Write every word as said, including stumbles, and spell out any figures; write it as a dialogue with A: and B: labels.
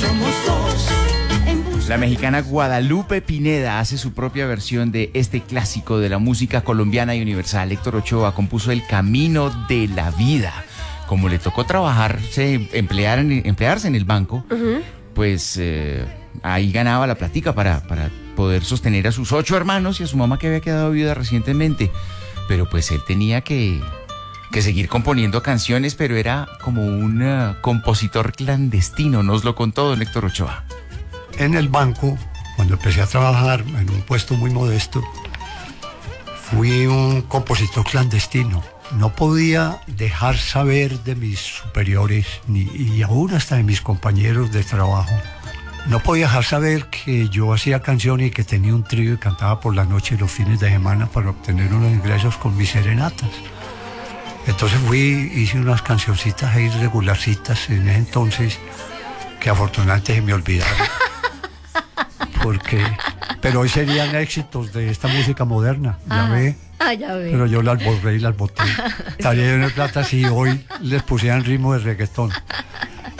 A: somos dos.
B: La mexicana Guadalupe Pineda hace su propia versión de este clásico de la música colombiana y universal. Héctor Ochoa compuso El Camino de la Vida. Como le tocó trabajarse, emplear en, emplearse en el banco, uh-huh. pues eh, ahí ganaba la platica para, para poder sostener a sus ocho hermanos y a su mamá que había quedado viuda recientemente. Pero pues él tenía que, que seguir componiendo canciones, pero era como un uh, compositor clandestino, nos lo contó don Héctor Ochoa.
C: En el banco, cuando empecé a trabajar en un puesto muy modesto, fui un compositor clandestino. No podía dejar saber de mis superiores, ni, y aún hasta de mis compañeros de trabajo. No podía dejar saber que yo hacía canciones y que tenía un trío y cantaba por la noche y los fines de semana para obtener unos ingresos con mis serenatas. Entonces fui, hice unas cancioncitas ahí regularcitas en ese entonces, que afortunadamente se me olvidaron. Porque, pero hoy serían éxitos de esta música moderna, ya ah, ve.
D: Ah, ya ve.
C: Pero yo las borré y las boté. Estaría en plata si hoy les pusieran ritmo de reggaetón.